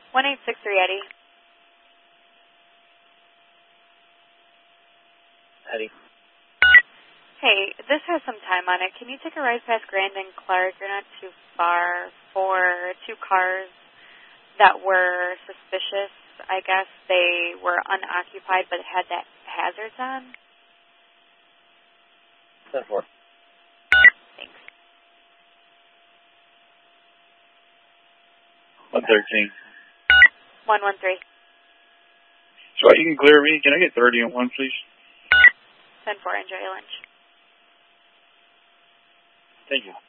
1863 Eddie. Eddie. Hey, this has some time on it. Can you take a ride past Grand and Clark? You're not too far for two cars that were suspicious. I guess they were unoccupied but had that hazards on. 10-4. Thanks. 113. 113. So you can clear me. Can I get 30 on one, please? 10-4. Enjoy your lunch. Thank you.